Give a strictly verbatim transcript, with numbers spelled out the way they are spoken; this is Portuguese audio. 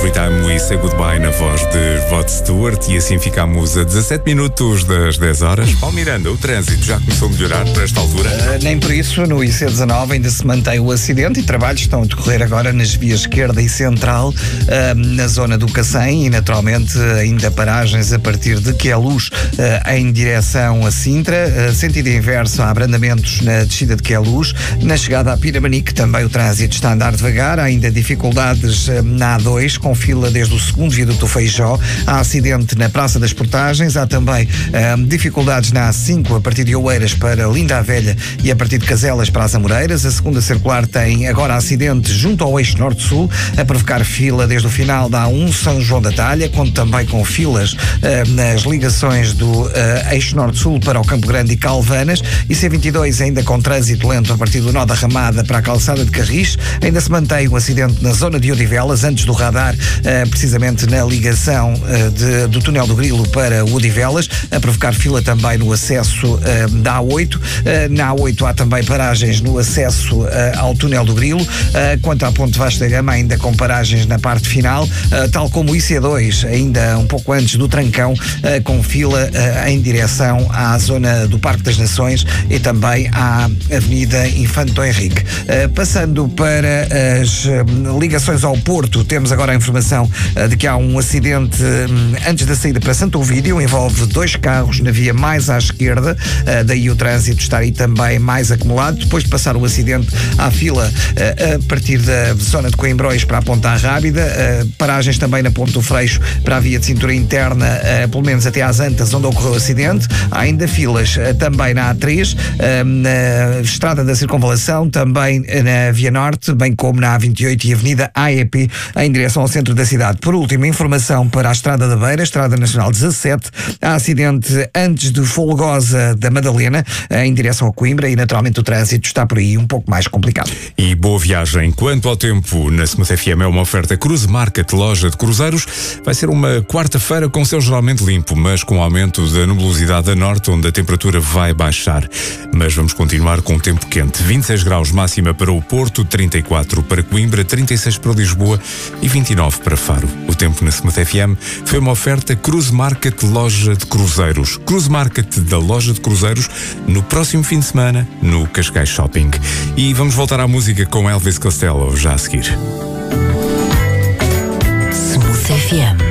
Every Time We Say Goodbye na voz de Rod Stewart, e assim ficamos a dezassete minutos das dez horas. Paulo Miranda, o trânsito já começou a melhorar para esta altura? Uh, nem por isso, no I C dezanove ainda se mantém o acidente e trabalhos estão a decorrer agora nas vias esquerda e central, uh, na zona do Cacém, e naturalmente ainda paragens a partir de Queluz uh, em direção a Sintra, uh, sentido inverso, há abrandamentos na descida de Queluz. Na chegada a Piramanique também o trânsito está a andar devagar, há ainda dificuldades uh, na A dois, com fila desde o segundo viaduto Feijó. Há acidente na Praça das Portagens, há também uh, dificuldades na A cinco a partir de Oeiras para Linda a Velha e a partir de Caselas para as Amoreiras. A segunda circular tem agora acidente junto ao eixo norte-sul, a provocar fila desde o final da A um São João da Talha, conto também com filas uh, nas ligações do uh, eixo norte-sul para o Campo Grande e Calvanas, e C vinte e dois ainda com trânsito lento a partir do nó da Ramada para a calçada de Carris. Ainda se mantém o acidente na zona de Odivelas, antes do radar, uh, precisamente na ligação uh, de, do túnel do Grilo para Odivelas, a provocar fila também no acesso uh, da A oito. Uh, na A oito há também paragens no acesso uh, ao túnel do Grilo. Uh, quanto à Ponte Vasco da Gama, ainda com paragens na parte final, uh, tal como o I C dois, ainda um pouco antes do Trancão, uh, com fila uh, em direção à zona do Parque das Nações e também à Avenida Infante Dom Henrique. Uh, passando para as uh, ligações ao Porto, temos agora a informação uh, de que há um acidente um, antes da saída para Santo Ovídio, envolve dois carros na via mais à esquerda, uh, daí o trânsito está aí também mais acumulado. Depois de passar o acidente, há fila uh, a partir da zona de Coimbrões para a Ponta Rábida, uh, paragens também na Ponte do Freixo para a via de cintura interna, uh, pelo menos até às Antas, onde ocorreu o acidente. Há ainda filas uh, também na A três, uh, na Estrada da Circunvalação, também uh, na Via Norte, bem como na A vinte e oito e Avenida A E P, em direção ao centro da cidade. Por último, informação para a Estrada da Beira, Estrada Nacional dezassete, há acidente antes de Folgosa da Madalena, uh, em direção a Coimbra, e naturalmente o trânsito está por aí um pouco mais complicado. E boa viagem. Quanto ao tempo, na Smooth F M é uma oferta Cruise Market, loja de cruzeiros. Vai ser uma quarta-feira com céu geralmente limpo, mas com aumento da nebulosidade a norte, onde a temperatura vai baixar. Mas vamos continuar com tempo quente. vinte e seis graus máxima para o Porto, trinta e quatro para Coimbra, trinta e seis para Lisboa e vinte e nove para Faro. O tempo na Smooth F M foi uma oferta Cruise Market, loja de cruzeiros. Cruise Market da loja de cruzeiros no próximo fim de semana no Cascais Shopping. E vamos voltar à música com Elvis Costello já a seguir. Smooth F M.